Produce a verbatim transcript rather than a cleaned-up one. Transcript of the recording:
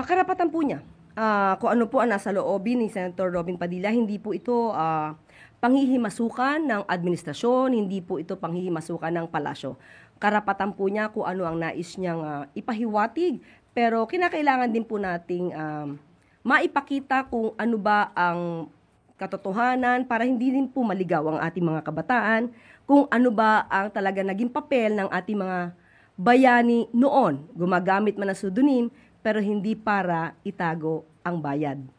karapatan po niya. Ah, kung ano po ang nasa loobin ni Senator Robin Padilla, hindi po ito ah, panghihimasukan ng administrasyon, hindi po ito panghihimasukan ng palasyo. Karapatan po niya kung ano ang nais niyang ah, ipahiwatig, pero kinakailangan din po nating um, maipakita kung ano ba ang katotohanan para hindi din po maligaw ang ating mga kabataan, kung ano ba ang talaga naging papel ng ating mga bayani noon, gumagamit man ng pseudonym, pero hindi para itago ang bayad.